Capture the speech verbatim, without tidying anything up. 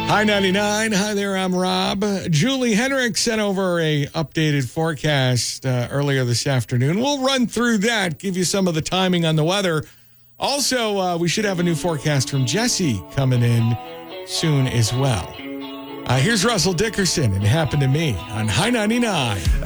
Hi ninety-nine. Hi there, I'm Rob. Julie Henrik sent over a updated forecast uh, earlier this afternoon. We'll run through that, give you some of the timing on the weather. Also, uh, we should have a new forecast from Jesse coming in soon as well. Uh, here's Russell Dickerson. It happened to me on High ninety-nine.